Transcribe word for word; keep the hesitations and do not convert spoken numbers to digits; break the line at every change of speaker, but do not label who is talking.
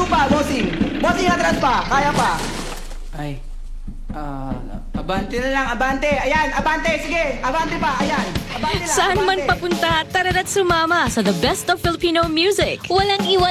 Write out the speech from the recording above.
Layo pa, bossing. Bossing, atras pa. Kaya pa.
Ay, ah, abante
Sino lang, abante. Ayan, abante. Sige, abante pa. Ayan. Abante lang,
Saan man
abante.
papunta, tara na't sumama sa The Best of Filipino Music.
Walang iwan